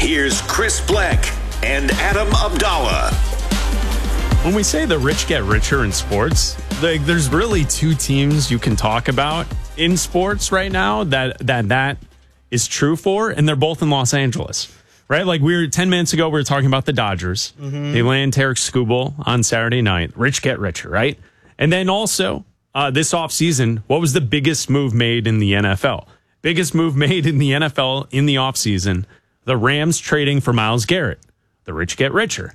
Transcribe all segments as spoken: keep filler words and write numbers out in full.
Here's Chris Black and Adam Abdallah. When we say the rich get richer in sports, like, there's really two teams you can talk about in sports right now that that that is true for, and they're both in Los Angeles, right? Like, we were ten minutes ago, we were talking about the Dodgers. Mm-hmm. They land Tarek Skubal on Saturday night. Rich get richer, right? And then also, uh, this offseason, what was the biggest move made in the N F L? Biggest move made in the N F L in the offseason, the Rams trading for Myles Garrett. The rich get richer.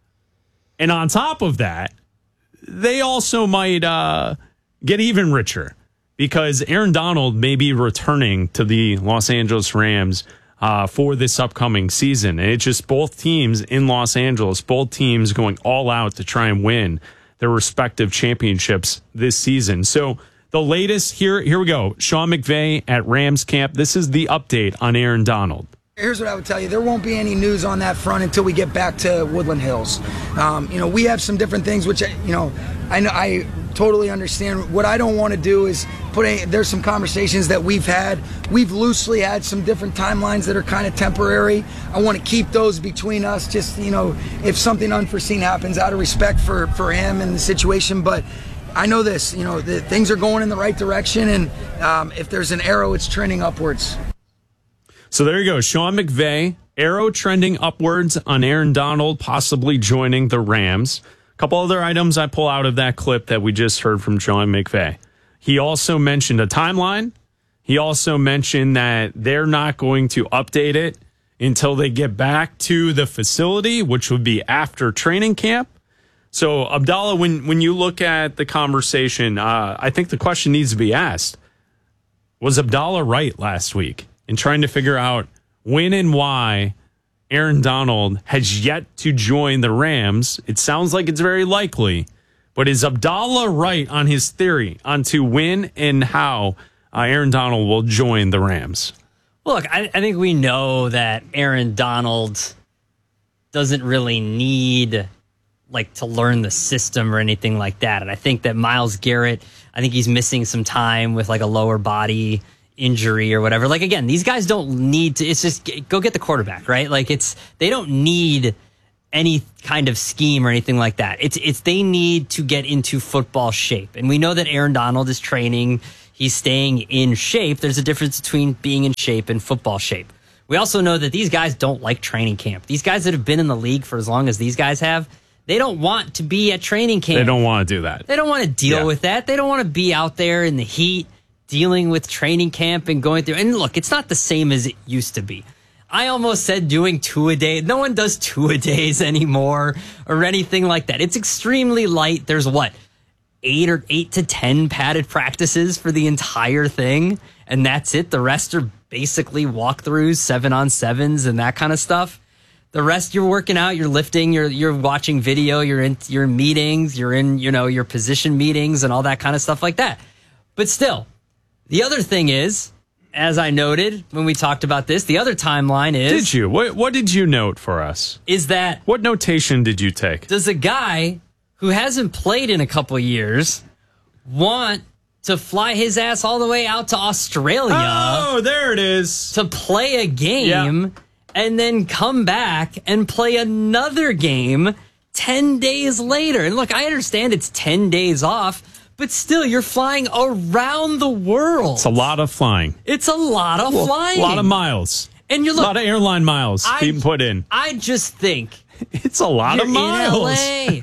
And on top of that, they also might uh, get even richer because Aaron Donald may be returning to the Los Angeles Rams uh, for this upcoming season. And it's just both teams in Los Angeles, both teams going all out to try and win their respective championships this season. So the latest, here, here we go. Sean McVay at Rams camp. This is the update on Aaron Donald. Here's what I would tell you. There won't be any news on that front until we get back to Woodland Hills. Um, you know, we have some different things, which, you know, I know I totally understand. What I don't want to do is put a, there's some conversations that we've had. We've loosely had some different timelines that are kind of temporary. I want to keep those between us, just, you know, if something unforeseen happens, out of respect for, for him and the situation. But I know this, you know, the, things are going in the right direction. And um, if there's an arrow, it's trending upwards. So there you go. Sean McVay, arrow trending upwards on Aaron Donald, possibly joining the Rams. A couple other items I pull out of that clip that we just heard from Sean McVay. He also mentioned a timeline. He also mentioned that they're not going to update it until they get back to the facility, which would be after training camp. So, Abdallah, when, when you look at the conversation, uh, I think the question needs to be asked, was Abdallah right last week in trying to figure out when and why Aaron Donald has yet to join the Rams? It sounds like it's very likely, but is Abdallah right on his theory onto when and how uh, Aaron Donald will join the Rams? Well, look, I, I think we know that Aaron Donald doesn't really need like to learn the system or anything like that. And I think that Myles Garrett, I think he's missing some time with like a lower body injury or whatever. Like, again, these guys don't need to, it's just go get the quarterback, right? Like, it's, they don't need any kind of scheme or anything like that. It's, it's, they need to get into football shape. And we know that Aaron Donald is training. He's staying in shape. There's a difference between being in shape and football shape. We also know that these guys don't like training camp. These guys that have been in the league for as long as these guys have, they don't want to be at training camp. They don't want to do that. They don't want to deal yeah. with that. They don't want to be out there in the heat, dealing with training camp and going through. And look, it's not the same as it used to be. I almost said doing two a day. No one does two a days anymore or anything like that. It's extremely light. There's what, eight or eight to ten padded practices for the entire thing. And that's it. The rest are basically walkthroughs, seven on sevens and that kind of stuff. The rest, you're working out, you're lifting, you're you're watching video, you're in your meetings, you're in, you know, your position meetings and all that kind of stuff like that. But still, the other thing is, as I noted when we talked about this, the other timeline is... Did you? What, what did you note for us? Is that... What notation did you take? Does a guy who hasn't played in a couple years want to fly his ass all the way out to Australia... Oh, there it is. ...to play a game yeah. and then come back and play another game ten days later? And look, I understand it's ten days off, but still, you're flying around the world. It's a lot of flying. It's a lot of well, flying. A lot of miles. And you look, a lot of airline miles I, being put in. I just think it's a lot you're of miles. In L A,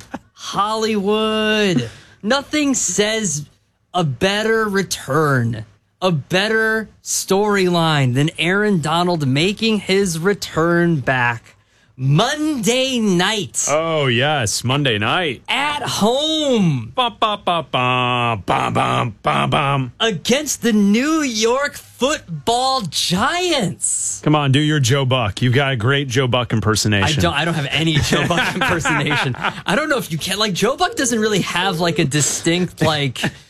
Hollywood. Nothing says a better return, a better storyline than Aaron Donald making his return back Monday night. Oh, yes. Monday night. At home. Bum, bum, bum, bum, bum, bum, bum, bum. Against the New York Football Giants. Come on, do your Joe Buck. You've got a great Joe Buck impersonation. I don't, I don't have any Joe Buck impersonation. I don't know if you can. Like, Joe Buck doesn't really have, like, a distinct, like...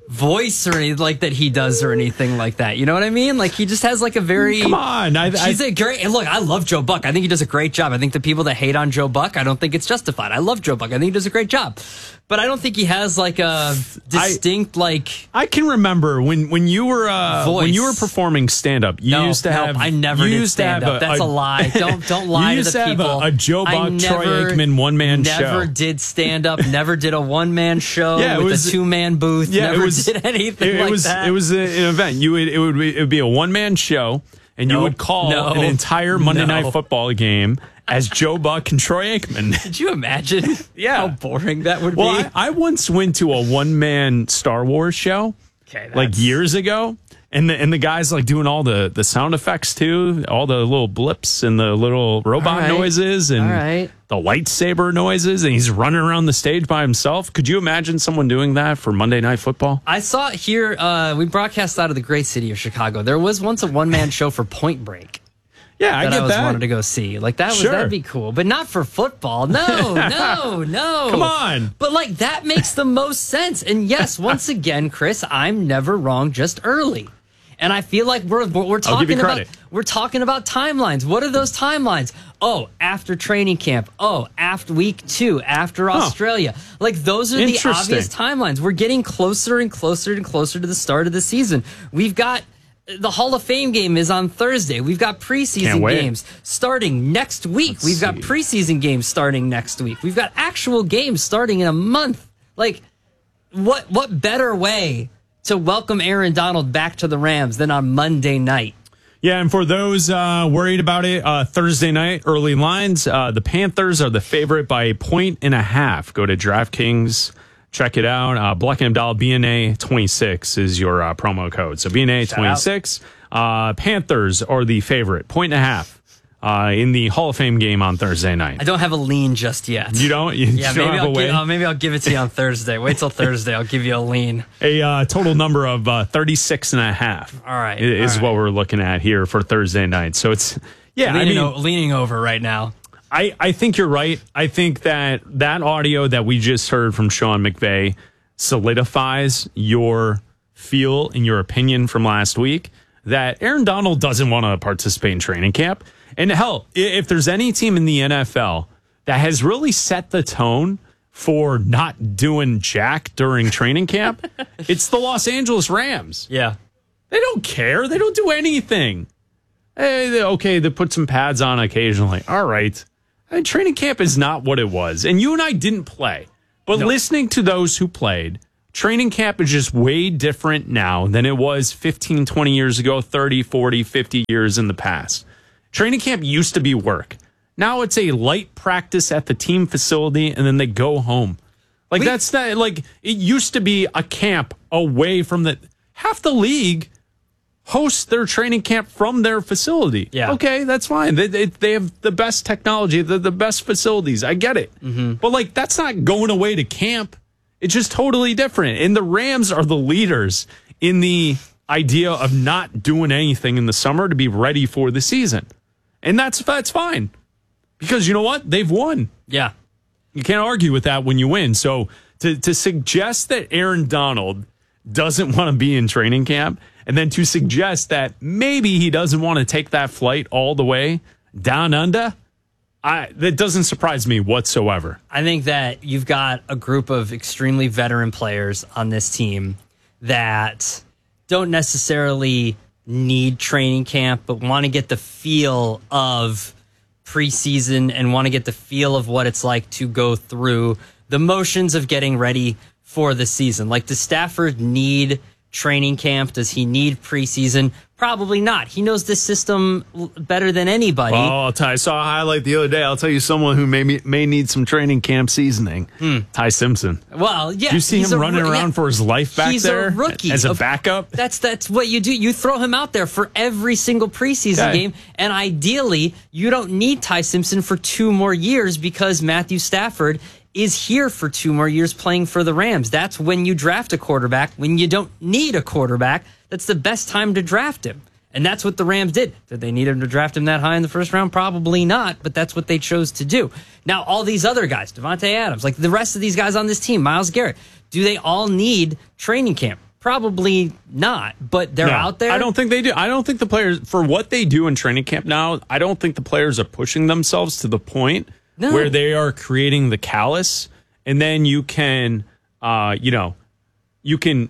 voice or anything like that he does or anything like that. You know what I mean? Like he just has like a very Come on. I, She's I, a great and look, I love Joe Buck. I think he does a great job. I think the people that hate on Joe Buck, I don't think it's justified. I love Joe Buck. I think he does a great job. But I don't think he has like a distinct I, like I can remember when, when you were uh, voice. when you were performing stand up, you no, used to no, have I never you did used to stand have up. That's a, a lie. Don't don't lie you to used the to have people. A, a Joe I Buck, never, Troy Aikman one man show. Never did stand up. Never did a one man show Yeah, it with was- a two man booth. Yeah, never it was, did anything it, it like was, that. It was a, an event. You would it would be, it would be a one man show, and you No, would call no, an entire Monday no. Night Football game as Joe Buck and Troy Aikman. Could you imagine Yeah. how boring that would Well, be? I, I once went to a one man Star Wars show, Okay, like that's- years ago. And the, and the guy's like doing all the, the sound effects too, all the little blips and the little robot All right. noises and All right. the lightsaber noises, and he's running around the stage by himself. Could you imagine someone doing that for Monday Night Football? I saw it here. Uh, we broadcast out of the great city of Chicago. There was once a one man show for Point Break. Yeah, I that get I was that. wanted to go see. Like that was Sure. that'd be cool, but not for football. No, no, no. Come on. But like that makes the most sense. And yes, once again, Chris, I'm never wrong. Just early. And I feel like we're we're, we're I'll give you talking about credit. we're talking about timelines. What are those timelines? Oh, after training camp. Oh, after week two, after Australia. Like those are the Interesting. obvious timelines. We're getting closer and closer and closer to the start of the season. We've got the Hall of Fame game is on Thursday. We've got Can't preseason wait. games starting next week. Let's We've got see. preseason games starting next week. We've got actual games starting in a month. Like, what what better way to welcome Aaron Donald back to the Rams than on Monday night? Yeah, and for those uh, worried about it, uh, Thursday night, early lines, uh, the Panthers are the favorite by a point and a half. Go to DraftKings, check it out. Uh, Black and Abdallah, B N A twenty-six is your uh, promo code. So B N A twenty-six. Uh, Panthers are the favorite, point and a half uh, in the Hall of Fame game on Thursday night. I don't have a lean just yet. You don't? You Yeah, don't maybe have I'll, a way? give, uh, maybe I'll give it to you on Thursday. Wait till Thursday. I'll give you a lean. A uh, total number of uh, thirty-six and a half. All right, i- Is all what right. we're looking at here for Thursday night. So it's, yeah, I Leaning, mean, o- leaning over right now. I, I think you're right. I think that that audio that we just heard from Sean McVay solidifies your feel and your opinion from last week that Aaron Donald doesn't want to participate in training camp. And hell, i- if there's any team in the N F L that has really set the tone for not doing jack during training camp, it's the Los Angeles Rams. Yeah. They don't care. They don't do anything. Hey, they- okay, they put some pads on occasionally. All right. I mean, training camp is not what it was. And you and I didn't play. But listening to those who played, training camp is just way different now than it was fifteen, twenty years ago, thirty, forty, fifty years in the past. Training camp used to be work. Now it's a light practice at the team facility and then they go home. Like We- that's not like it used to be a camp away from the half the league hosts their training camp from their facility. Yeah. Okay, that's fine. They, they, they have the best technology, the, the best facilities. I get it. Mm-hmm. But, like, that's not going away to camp. It's just totally different. And the Rams are the leaders in the idea of not doing anything in the summer to be ready for the season. And that's that's fine. Because you know what? They've won. Yeah. You can't argue with that when you win. So to, to suggest that Aaron Donald doesn't want to be in training camp, and then to suggest that maybe he doesn't want to take that flight all the way down under, I, that doesn't surprise me whatsoever. I think that you've got a group of extremely veteran players on this team that don't necessarily need training camp, but want to get the feel of preseason and want to get the feel of what it's like to go through the motions of getting ready for the season. Like, does Stafford need training camp? Does he need preseason? Probably not. He knows this system l- better than anybody. Oh, I'll tell you, I saw a highlight the other day. I'll tell you someone who may may need some training camp seasoning. Ty Simpson. Well, yeah. Do you see he's him a running roo- around yeah. for his life back He's there a rookie as a Of- backup? That's that's what you do. You throw him out there for every single preseason Okay. game, and ideally, you don't need Ty Simpson for two more years because Matthew Stafford is here for two more years playing for the Rams. That's when you draft a quarterback. When you don't need a quarterback, that's the best time to draft him. And that's what the Rams did. Did they need him to draft him that high in the first round? Probably not, but that's what they chose to do. Now, all these other guys, Devontae Adams, like the rest of these guys on this team, Myles Garrett, do they all need training camp? Probably not, but they're No, out there. I don't think they do. I don't think the players, for what they do in training camp now, I don't think the players are pushing themselves to the point No. where they are creating the callus, and then you can, uh, you know, you can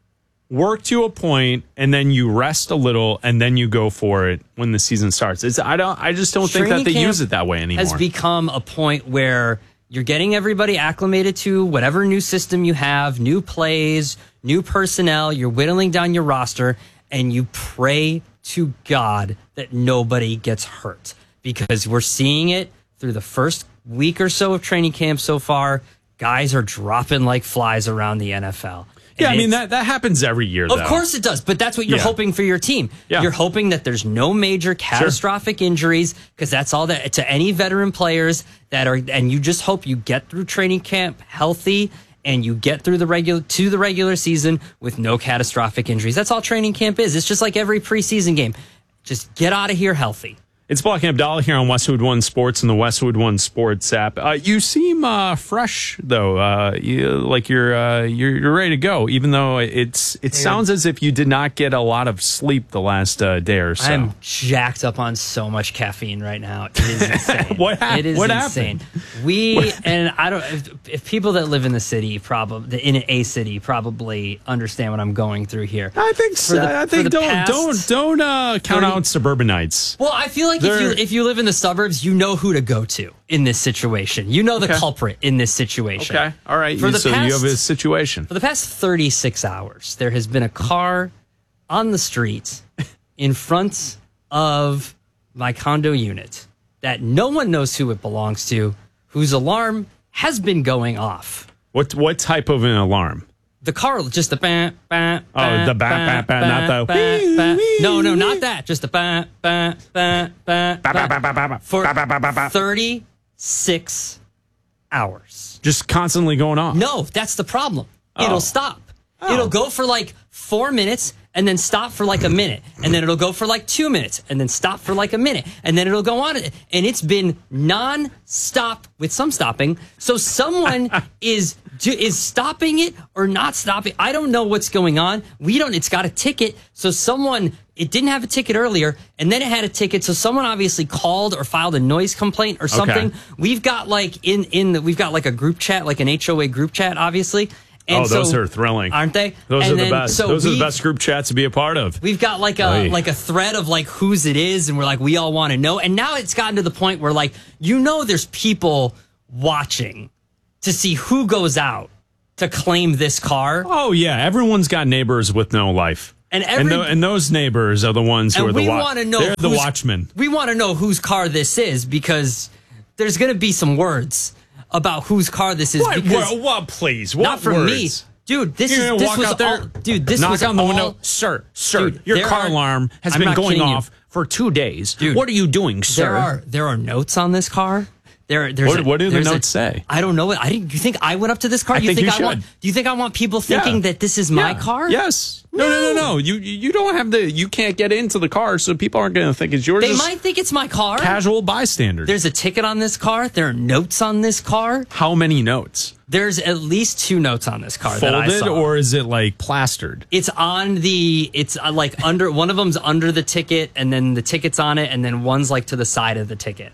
work to a point, and then you rest a little, and then you go for it when the season starts. It's I don't. I just don't think Training that they camp use it that way anymore. Has become a point where you're getting everybody acclimated to whatever new system you have, new plays, new personnel. You're whittling down your roster, and you pray to God that nobody gets hurt, because we're seeing it through the first week or so of training camp so far. Guys are dropping like flies around the N F L. yeah, And I mean it's- that that happens every year. Of though. course it does, but that's what you're Yeah. hoping for your team. Yeah. You're hoping that there's no major catastrophic injuries, because that's all that to any veteran players that are, and you just hope you get through training camp healthy and you get through the regular to the regular season with no catastrophic injuries. That's all training camp is. It's just like every preseason game. Just get out of here healthy. It's Block and Abdallah here on Westwood One Sports and the Westwood One Sports app. Uh, you seem uh, fresh, though. Uh, you, like you're, uh, you're you're ready to go, even though it's it sounds as if you did not get a lot of sleep the last uh, day or so. I'm jacked up on so much caffeine right now. It is insane. What hap- It is what insane. happened? We and I don't. If, if people that live in the city, probably in a city, probably understand what I'm going through here. I think so. For the- I for think the don't past don't don't uh, count thirty out suburbanites. Well, I feel like if you They're- if you live in the suburbs, you know who to go to in this situation. You know the Okay. culprit in this situation. Okay, all right. For You, the so past, you have a situation. For the past thirty-six hours, there has been a car on the street in front of my condo unit that no one knows who it belongs to, whose alarm has been going off. What what type of an alarm? The car, just the bah, bah, Oh, the bah, bah, bah, not the bah, wee, bah. wee, No, no, wee. not that. Just the bah, bah, bah, bah, Ba, ba, bah. ba, ba, ba, ba. For Ba, ba, ba, ba, ba. thirty-six hours. Just constantly going off. No, that's the problem. Oh. It'll stop. Oh. It'll go for like four minutes and then stop for like a minute. And then it'll go for like two minutes and then stop for like a minute. And then it'll go on. And it's been non-stop with some stopping. So someone is is stopping it or not stopping. I don't know what's going on. We don't, it's got a ticket. So someone, it didn't have a ticket earlier and then it had a ticket. So someone obviously called or filed a noise complaint or something. Okay. We've got like in, in the, we've got like a group chat, like an H O A group chat, obviously. And Oh, those so- are thrilling, aren't they? Those And are the then- best. so those are the we- best group chats to be a part of. We've got like a Oy. like a thread of like whose it is, and we're like we all want to know. And now it's gotten to the point where like you know there's people watching to see who goes out to claim this car. Oh yeah, everyone's got neighbors with no life, And every- and, tho- and those neighbors are the ones who And are the we wa- want to know They're the whose- watchmen. We want to know whose car this is because there's going to be some words about whose car this is. What? Because What? what please? What not from me, words? dude. This You're is gonna this walk was out there, all, dude. This knock was on the all, window, sir, sir. Dude, your there car are- alarm has I'm been not going kidding you. off for two days. Dude, what are you doing, sir? There are there are notes on this car. There, there's What- a- what do the there's a- notes say? I don't know. I didn't. You think I went up to this car? I you think you I want? should. Do you think I want people thinking Yeah. that this is my Yeah. car? Yes. No, no, no, no. You you don't have the. You can't get into the car, so people aren't going to think it's yours. They Just might think it's my car. casual bystanders. There's a ticket on this car. There are notes on this car. How many notes? There's at least two notes on this car that I Folded saw. or is it like plastered? It's on the. It's uh, like under. One of them's under the ticket, and then the ticket's on it, and then one's like to the side of the ticket.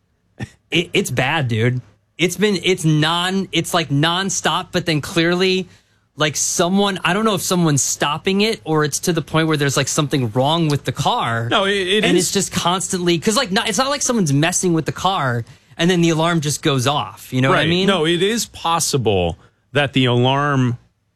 It, it's bad, dude. It's been. It's non. It's like nonstop, but then clearly, like someone. I don't know if someone's stopping it or it's to the point where there's like something wrong with the car. No, it- it and is- it's just constantly because like not, it's not like someone's messing with the car and then the alarm just goes off. You know what I mean? No, it is possible that the alarm,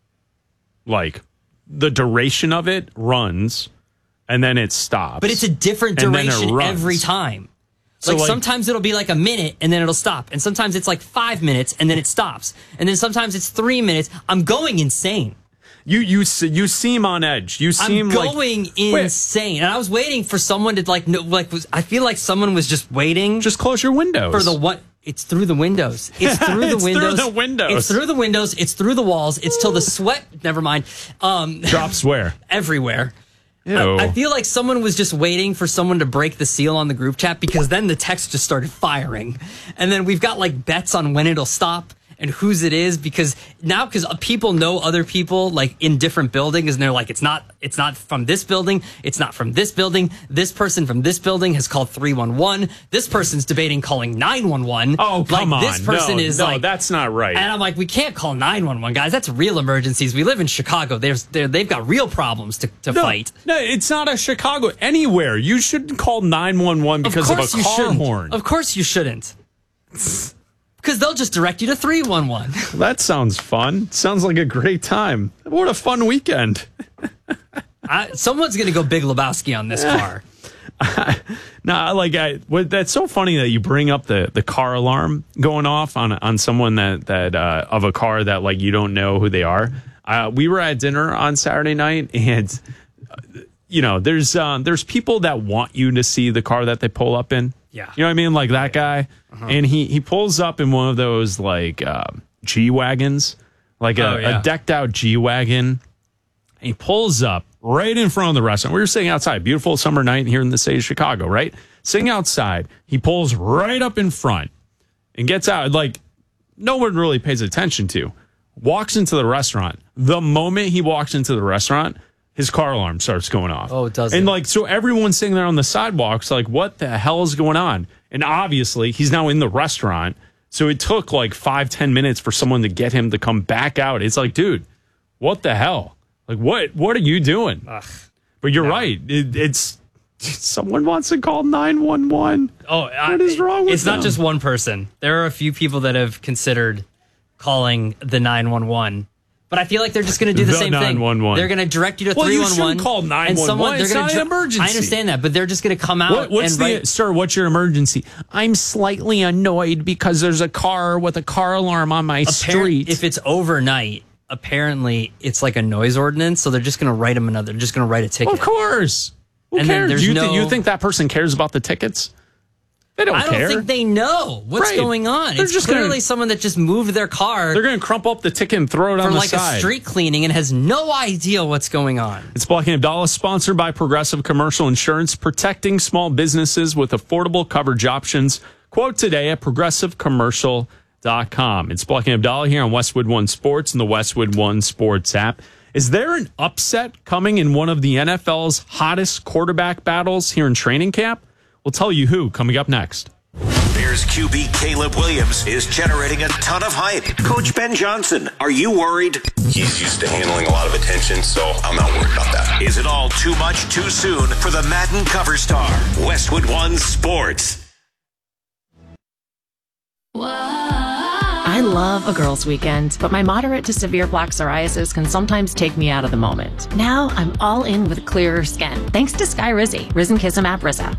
like the duration of it, runs, and then it stops. But it's a different And then it duration runs. every time. So, like, like- sometimes it'll be like a minute and then it'll stop. And sometimes it's like five minutes and then it stops. And then sometimes it's three minutes. I'm going insane. You you s- you seem on edge. You seem I'm like going Wait, insane. And I was waiting for someone to like, no, like was, I feel like someone was just waiting just close your windows for the what? It's through the windows. It's through the It's through windows. the windows. It's through the windows. It's through the walls. It's till the sweat. Never mind. Um, drops where. everywhere. Ew. I, I feel like someone was just waiting for someone to break the seal on the group chat because then the text just started firing. And then we've got like bets on when it'll stop. and whose it is, because now because people know other people like in different buildings, and they're like, it's not it's not from this building, it's not from this building. This person from this building has called three one one. This person's debating calling nine one one. Oh, come like, on. This person no, is no, like, that's not right. And I'm like, we can't call nine one one, guys. That's real emergencies. We live in Chicago. There's they're, they've got real problems to, to no, fight. No, it's not a Chicago. Anywhere. You shouldn't call nine one one because of, of a you car shouldn't. horn. Of course you shouldn't. Because they'll just direct you to three one one. That sounds fun. Sounds like a great time. What a fun weekend. I, someone's going to go Big Lebowski on this car. No, like I, what, that's so funny that you bring up the, the car alarm going off on on someone that that uh, of a car that like you don't know who they are. Uh, we were at dinner on Saturday night, and uh, you know, there's um, there's people that want you to see the car that they pull up in. Yeah, you know what I mean, like that guy, uh-huh. and he he pulls up in one of those like uh, G wagons, like a, oh, yeah. a decked out G wagon. He pulls up right in front of the restaurant. We were sitting outside, beautiful summer night here in the state of Chicago, right? Sitting outside. He pulls right up in front and gets out. Like, no one really pays attention to. Walks into the restaurant. The moment he walks into the restaurant, his car alarm starts going off. Oh, it does. And, like, so everyone's sitting there on the sidewalks, like, what the hell is going on? And obviously, he's now in the restaurant. So it took, like, five, ten minutes for someone to get him to come back out. It's like, dude, what the hell? Like, what What are you doing? Ugh, but you're no. right. It, it's someone wants to call nine one one. Oh, what is wrong with It's them? not just one person. There are a few people that have considered calling the nine one one. But I feel like they're just going to do the, The same nine one one. thing. They're going to direct you to Well, three you one one. shouldn't call nine one one. It's not an emergency. I understand that, but they're just going to come out What, what's and the write, sir? What's your emergency? I'm slightly annoyed because there's a car with a car alarm on my Appar- street. If it's overnight, apparently it's like a noise ordinance, so they're just going to write them another. They're just going to write a ticket. Of course. Who And then cares? there's Do you, no- thi- you think that person cares about the tickets? They don't I don't care. think they know what's Right. going on. They're It's just clearly gonna- someone that just moved their car They're going to crumple up the ticket and throw it for on the like side. a street cleaning and has no idea what's going on. It's Blocking Abdallah, sponsored by Progressive Commercial Insurance, protecting small businesses with affordable coverage options. Quote today at progressive commercial dot com. It's Blocking Abdallah here on Westwood One Sports and the Westwood One Sports app. Is there an upset coming in one of the N F L's hottest quarterback battles here in training camp? We'll tell you who coming up next. Bears Q B Caleb Williams is generating a ton of hype. Coach Ben Johnson, are you worried? He's used to handling a lot of attention, so I'm not worried about that. Is it all too much too soon for the Madden cover star? Westwood One Sports. I love a girls' weekend, but my moderate to severe plaque psoriasis can sometimes take me out of the moment. Now I'm all in with clearer skin, thanks to Skyrizi, Risankizumab Risa.